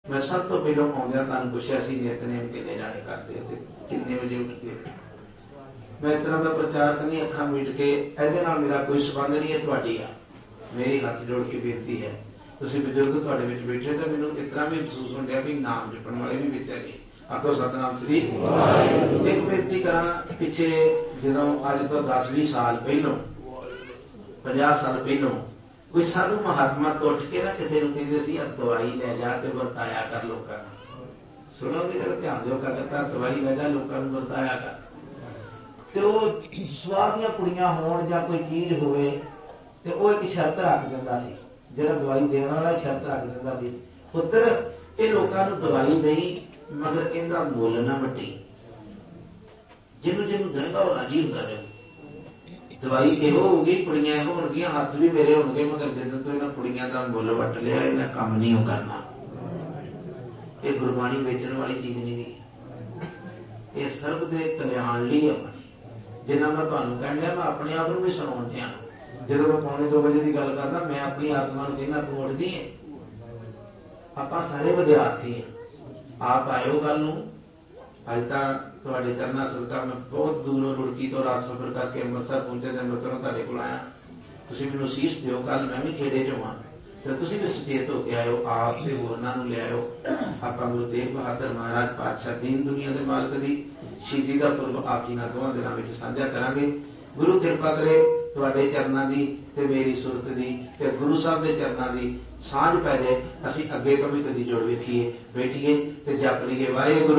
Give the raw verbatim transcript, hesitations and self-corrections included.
मैं सब तो पहलों आउंदियां तुहानूं पुछिया सी नितनेम किन्ने जाने करदे ते किन्ने वजे उठदे। मैं इस तरह का प्रचार करनी अखां मीट के इहदे नाल मेरा कोई संबंध नहीं है, तुहाडी आ मेरी हथ जोड़ के बेनती है। तुसीं बजुर्ग तुहाडे विच बैठे तो मैनूं इस तरह भी महसूस होंदिया भी नाम जपण वाले भी विच हैगे। आखो सतनाम श्री। एक बेनती करा, पिछे जदों अज तो दस भी साल पहलों पचास साल पहलों कोई साधु महात्मा तो उठ के ना किसी को कहते सी दवाई लै जा के वरताया कर लोगों को। सुनोगे जरा ध्यान दो, कहता दवाई लै जा लोगों को वरताया कर। तो स्वाह दी कुड़ियां होण जां कोई चीज होवे ते वो एक शर्त रख दिंदा सी, जिहड़ा दवाई देण वाला शर्त रख दिंदा सी, पुत्र ये लोगों को दवाई दई मगर इहदा मुल ना वड्डी, जिन्हों जिन्हों देंगा वो राजी हुंदा जाऊ। दवाई इहो होगी, कुड़ियां इहो होणगियां, हथ भी मेरे होणगे, मगर जिद्दन तो इन्हां कुड़ियां दा मुल वट लिया इन्हां काम नहीं हो करना। ये गुरबाणी बेचण वाली चीज नहीं गी, ये सर्ब दे कल्याण लई अपनी। जिन्ना मैं तुहानूं कहण दिया, मैं अपने आप नूं भी सुणाउण दिया। जदों मैं पौने दो बजे की गल करदा, मैं अपनी आत्मा नूं कहना तूं उठदी है। आपां सारे विद्यार्थी हैं, आप आयो कल नूं। अज तां तुहाडे चरनां सदका मैं बहुत दूरों रुड़की तो रात सफर करके अमृतसर पहुंचे ते अमृतसरों तुहाडे कोल आया। तुसीं मैनूं सीस दिओ, कल मैं भी खेड़े च होवां ते तुसीं भी सचेत हो के आयो, आप ते होरनां नूं ले आयो। आपां गुरु तेग बहादुर महाराज पातशाह दीन दुनिया दे मालक दी शहीदी दा पुरब आप जी नाल दोवां दिनां विच साझा करांगे। गुरु किरपा करे तुहाडे चरनां दी ते मेरी सुरत दी ते गुरु साहब दे चरनां दी सांझ पै जाए। असीं अगे तो भी कदी जुड़ वेखीए बैठीए ते जप लईए वाहिगुरू।